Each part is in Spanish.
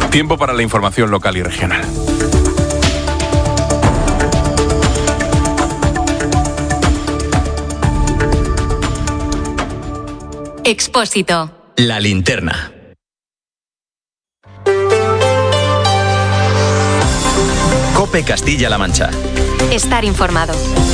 Tiempo para la información local y regional. Expósito. La linterna. COPE Castilla-La Mancha. Estar informado.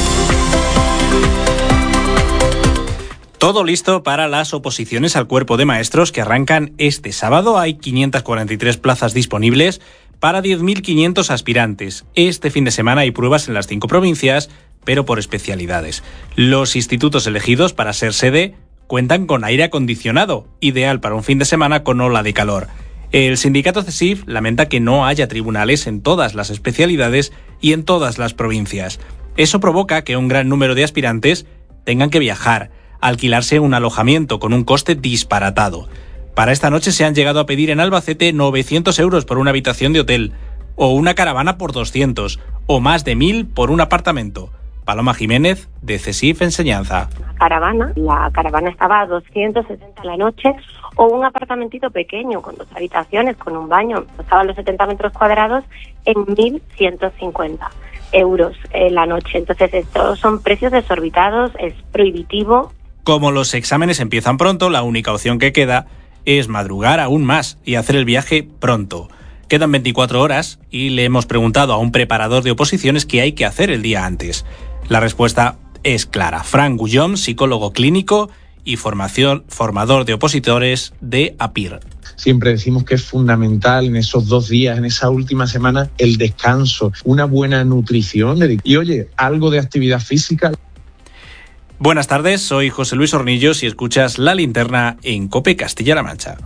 Todo listo para las oposiciones al cuerpo de maestros que arrancan este sábado. Hay 543 plazas disponibles para 10.500 aspirantes. Este fin de semana hay pruebas en las 5 provincias, pero por especialidades. Los institutos elegidos para ser sede cuentan con aire acondicionado, ideal para un fin de semana con ola de calor. El sindicato CESIF lamenta que no haya tribunales en todas las especialidades y en todas las provincias. Eso provoca que un gran número de aspirantes tengan que viajar, alquilarse un alojamiento con un coste disparatado. Para esta noche se han llegado a pedir en Albacete 900 euros por una habitación de hotel, o una caravana por 200, o más de 1.000 por un apartamento. Paloma Jiménez, de CESIF Enseñanza. La caravana estaba a 270 la noche, o un apartamentito pequeño con 2 habitaciones, con un baño, estaban los 70 metros cuadrados en 1.150 euros la noche. Entonces estos son precios desorbitados, es prohibitivo. Como los exámenes empiezan pronto, la única opción que queda es madrugar aún más y hacer el viaje pronto. Quedan 24 horas y le hemos preguntado a un preparador de oposiciones qué hay que hacer el día antes. La respuesta es clara. Fran Gullón, psicólogo clínico y formador de opositores de APIR. Siempre decimos que es fundamental en esos 2 días, en esa última semana, el descanso, una buena nutrición y, oye, algo de actividad física. Buenas tardes, soy José Luis Hornillos y escuchas La Linterna en COPE Castilla-La Mancha.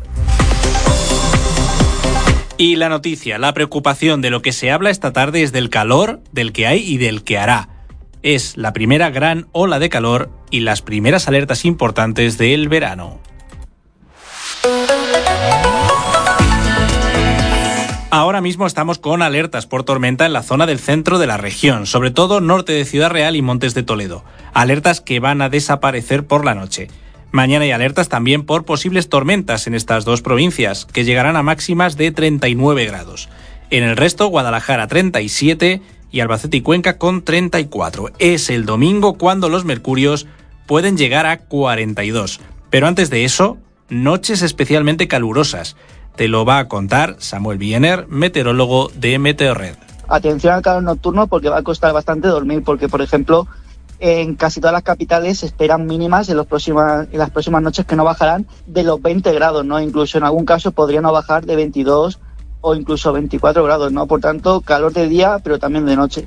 Y la noticia, la preocupación de lo que se habla esta tarde es del calor, del que hay y del que hará. Es la primera gran ola de calor y las primeras alertas importantes del verano. Ahora mismo estamos con alertas por tormenta en la zona del centro de la región, sobre todo norte de Ciudad Real y Montes de Toledo. Alertas que van a desaparecer por la noche. Mañana hay alertas también por posibles tormentas en estas 2 provincias, que llegarán a máximas de 39 grados. En el resto, Guadalajara 37 y Albacete y Cuenca con 34. Es el domingo cuando los mercurios pueden llegar a 42. Pero antes de eso, noches especialmente calurosas. Te lo va a contar Samuel Biener, meteorólogo de Meteorred. Atención al calor nocturno porque va a costar bastante dormir, porque por ejemplo en casi todas las capitales se esperan mínimas en las próximas noches que no bajarán de los 20 grados, ¿no? Incluso en algún caso podrían no bajar de 22 o incluso 24 grados, ¿no? Por tanto, calor de día, pero también de noche.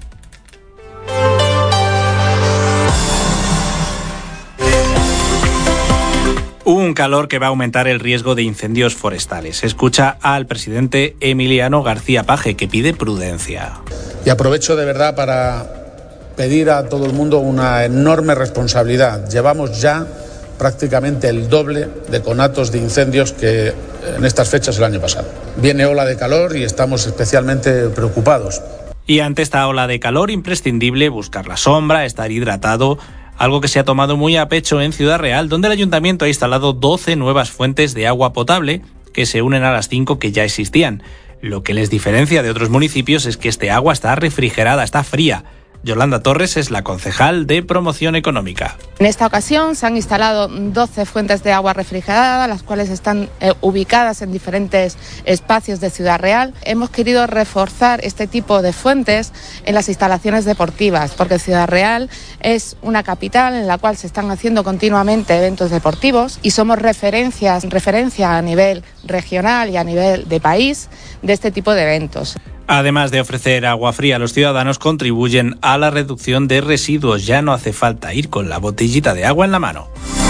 Un calor que va a aumentar el riesgo de incendios forestales. Escucha al presidente Emiliano García Paje, que pide prudencia. Y aprovecho de verdad para pedir a todo el mundo una enorme responsabilidad. Llevamos ya prácticamente el doble de conatos de incendios que en estas fechas el año pasado. Viene ola de calor y estamos especialmente preocupados. Y ante esta ola de calor, imprescindible buscar la sombra, estar hidratado, algo que se ha tomado muy a pecho en Ciudad Real, donde el ayuntamiento ha instalado 12 nuevas fuentes de agua potable que se unen a las 5 que ya existían. Lo que les diferencia de otros municipios es que este agua está refrigerada, está fría. Yolanda Torres es la concejal de Promoción Económica. En esta ocasión se han instalado 12 fuentes de agua refrigerada, las cuales están ubicadas en diferentes espacios de Ciudad Real. Hemos querido reforzar este tipo de fuentes en las instalaciones deportivas, porque Ciudad Real es una capital en la cual se están haciendo continuamente eventos deportivos y somos referencia a nivel regional y a nivel de país de este tipo de eventos. Además de ofrecer agua fría a los ciudadanos, contribuyen a la reducción de residuos. Ya no hace falta ir con la botellita de agua en la mano.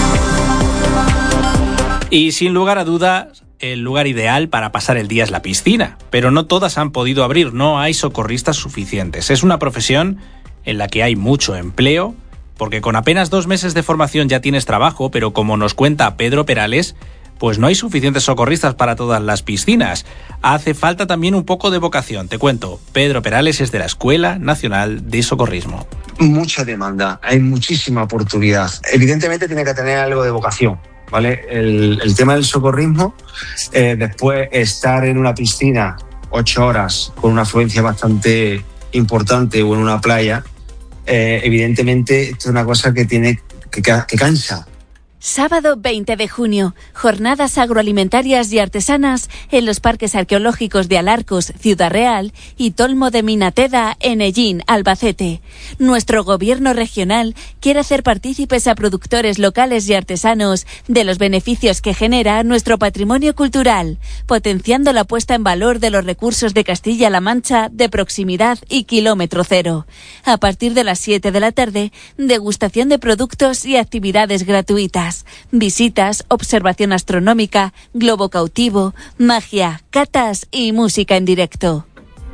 Y sin lugar a dudas, el lugar ideal para pasar el día es la piscina. Pero no todas han podido abrir, no hay socorristas suficientes. Es una profesión en la que hay mucho empleo, porque con apenas 2 meses de formación ya tienes trabajo, pero como nos cuenta Pedro Perales, pues no hay suficientes socorristas para todas las piscinas. Hace falta también un poco de vocación. Te cuento, Pedro Perales es de la Escuela Nacional de Socorrismo. Mucha demanda, hay muchísima oportunidad. Evidentemente tiene que tener algo de vocación. ¿vale? El tema del socorrismo, después estar en una piscina 8 horas con una afluencia bastante importante o en una playa, evidentemente esto es una cosa que cansa. Sábado 20 de junio, jornadas agroalimentarias y artesanas en los parques arqueológicos de Alarcos, Ciudad Real y Tolmo de Minateda, en Ellín, Albacete. Nuestro gobierno regional quiere hacer partícipes a productores locales y artesanos de los beneficios que genera nuestro patrimonio cultural, potenciando la puesta en valor de los recursos de Castilla-La Mancha de proximidad y kilómetro cero. A partir de las 7 de la tarde, degustación de productos y actividades gratuitas. Visitas, observación astronómica, globo cautivo, magia, catas y música en directo.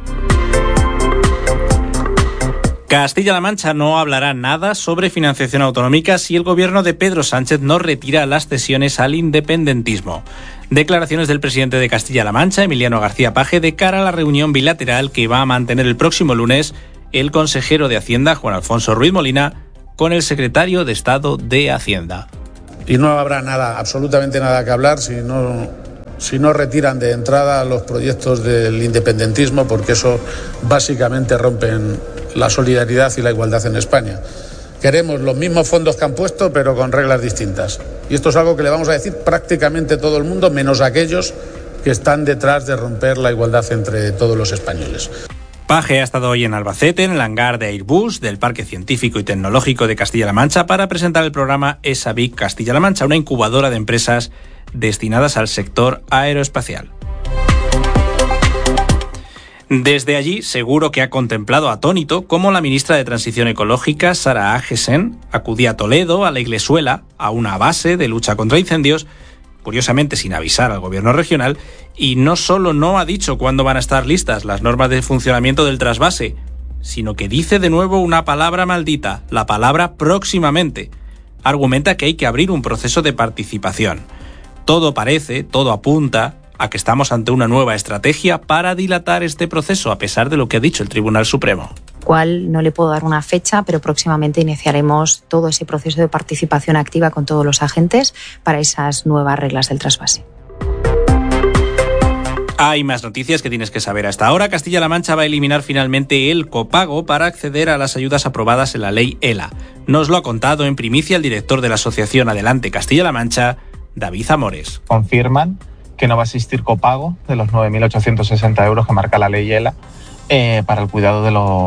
Castilla-La Mancha no hablará nada sobre financiación autonómica si el gobierno de Pedro Sánchez no retira las cesiones al independentismo. Declaraciones del presidente de Castilla-La Mancha, Emiliano García Paje, de cara a la reunión bilateral que va a mantener el próximo lunes el consejero de Hacienda, Juan Alfonso Ruiz Molina, con el secretario de Estado de Hacienda. Y no habrá nada, absolutamente nada que hablar si no retiran de entrada los proyectos del independentismo, porque eso básicamente rompen la solidaridad y la igualdad en España. Queremos los mismos fondos que han puesto, pero con reglas distintas. Y esto es algo que le vamos a decir prácticamente todo el mundo, menos aquellos que están detrás de romper la igualdad entre todos los españoles. Paje ha estado hoy en Albacete, en el hangar de Airbus del Parque Científico y Tecnológico de Castilla-La Mancha, para presentar el programa ESAVIC Castilla-La Mancha, una incubadora de empresas destinadas al sector aeroespacial. Desde allí, seguro que ha contemplado atónito cómo la ministra de Transición Ecológica, Sara Agesen, acudía a Toledo, a la Iglesuela, a una base de lucha contra incendios, curiosamente sin avisar al gobierno regional, y no solo no ha dicho cuándo van a estar listas las normas de funcionamiento del trasvase, sino que dice de nuevo una palabra maldita, la palabra próximamente. Argumenta que hay que abrir un proceso de participación. Todo apunta a que estamos ante una nueva estrategia para dilatar este proceso, a pesar de lo que ha dicho el Tribunal Supremo. Cual no le puedo dar una fecha, pero próximamente iniciaremos todo ese proceso de participación activa con todos los agentes para esas nuevas reglas del trasvase. Hay más noticias que tienes que saber hasta ahora. Castilla-La Mancha va a eliminar finalmente el copago para acceder a las ayudas aprobadas en la ley ELA. Nos lo ha contado en primicia el director de la asociación Adelante Castilla-La Mancha, David Zamores. Confirman que no va a existir copago de los 9.860 euros que marca la ley ELA para el cuidado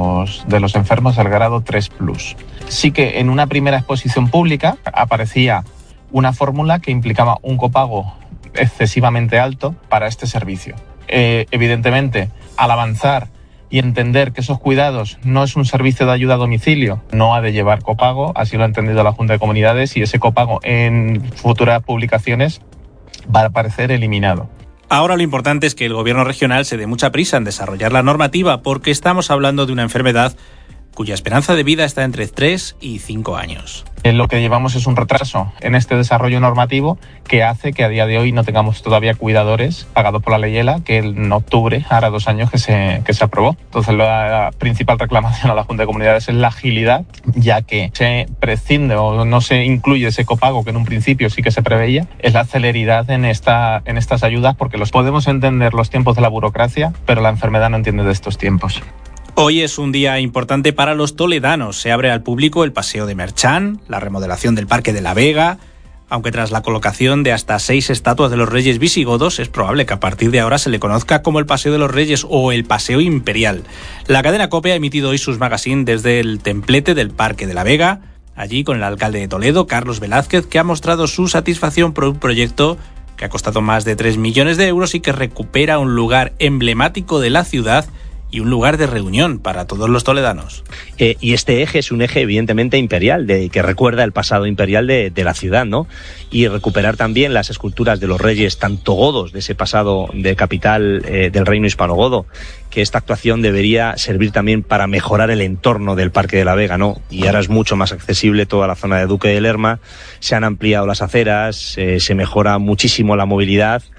de los enfermos del grado 3+. Sí que en una primera exposición pública aparecía una fórmula que implicaba un copago excesivamente alto para este servicio. Evidentemente, al avanzar y entender que esos cuidados no es un servicio de ayuda a domicilio, no ha de llevar copago, así lo ha entendido la Junta de Comunidades, y ese copago en futuras publicaciones va a aparecer eliminado. Ahora lo importante es que el gobierno regional se dé mucha prisa en desarrollar la normativa, porque estamos hablando de una enfermedad cuya esperanza de vida está entre 3 y 5 años. Lo que llevamos es un retraso en este desarrollo normativo que hace que a día de hoy no tengamos todavía cuidadores pagados por la ley ELA, que en octubre hará 2 años que se aprobó. Entonces la principal reclamación a la Junta de Comunidades es la agilidad, ya que se prescinde o no se incluye ese copago que en un principio sí que se preveía, es la celeridad en estas ayudas, porque podemos entender los tiempos de la burocracia, pero la enfermedad no entiende de estos tiempos. Hoy es un día importante para los toledanos. Se abre al público el Paseo de Merchán, la remodelación del Parque de la Vega. Aunque tras la colocación de hasta 6 estatuas de los reyes visigodos, es probable que a partir de ahora se le conozca como el Paseo de los Reyes o el Paseo Imperial. La cadena COPE ha emitido hoy sus magazines desde el templete del Parque de la Vega, allí con el alcalde de Toledo, Carlos Velázquez, que ha mostrado su satisfacción por un proyecto que ha costado más de 3 millones de euros y que recupera un lugar emblemático de la ciudad y un lugar de reunión para todos los toledanos. Y este eje es un eje evidentemente imperial, que recuerda el pasado imperial de la ciudad, ¿no? Y recuperar también las esculturas de los reyes, tanto godos de ese pasado de capital del reino hispanogodo, que esta actuación debería servir también para mejorar el entorno del Parque de la Vega, ¿no? Y ahora es mucho más accesible toda la zona de Duque de Lerma, se han ampliado las aceras, se mejora muchísimo la movilidad.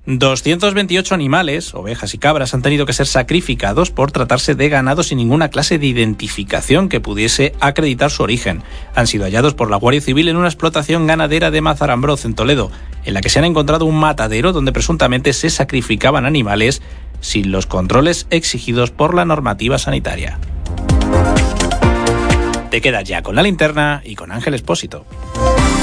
228 animales, ovejas y cabras, han tenido que ser sacrificados por tratarse de ganado sin ninguna clase de identificación que pudiese acreditar su origen. Han sido hallados por la Guardia Civil en una explotación ganadera de Mazarambroz, en Toledo, en la que se han encontrado un matadero donde presuntamente se sacrificaban animales sin los controles exigidos por la normativa sanitaria. Te quedas ya con la linterna y con Ángel Expósito.